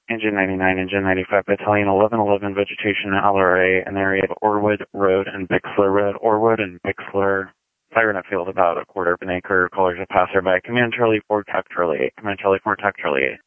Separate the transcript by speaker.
Speaker 1: Engine 99, Engine 95, Battalion 1111, Vegetation LRA, in the area of Orwood Road and Bixler Road. Orwood and Bixler, fire in a field about a quarter of an acre, colors of passerby. Command Charlie 4 Tech Charlie 8. Command Charlie 4 Tech Charlie 8.